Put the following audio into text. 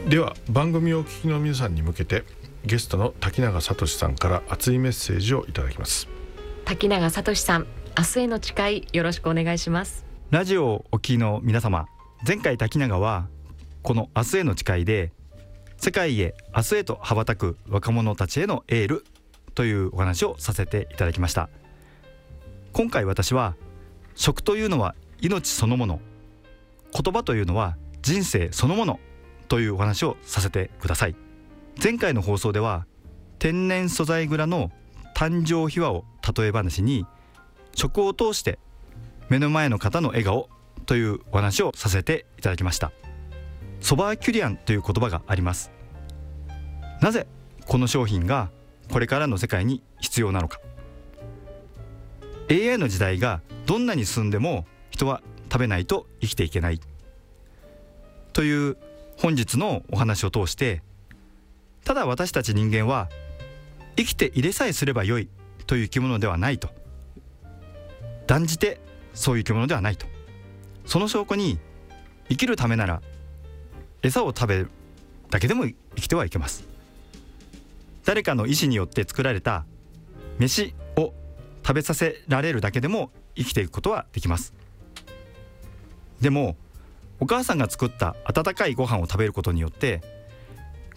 では番組をお聞きの皆さんに向けてゲストの滝永聡さんから熱いメッセージをいただきます。 滝永聡さん、明日への誓いよろしくお願いします。 ラジオをお聞きの皆様、前回滝永はこの明日への誓いで世界へ明日へと羽ばたく若者たちへのエールというお話をさせていただきました。今回私は食というのは命そのもの、言葉というのは人生そのものというお話をさせてください。前回の放送では天然素材蔵の誕生秘話を例え話に、食を通して目の前の方の笑顔というお話をさせていただきました。ソバーキュリアンという言葉があります。なぜこの商品がこれからの世界に必要なのか。 AI の時代がどんなに進んでも人は食べないと生きていけないという本日のお話を通して、ただ私たち人間は生きていれさえすればよいという生き物ではないと、断じてそういう生き物ではないと。その証拠に、生きるためなら餌を食べるだけでも生きてはいけます。誰かの意志によって作られた飯を食べさせられるだけでも生きていくことはできます。でもお母さんが作った温かいご飯を食べることによって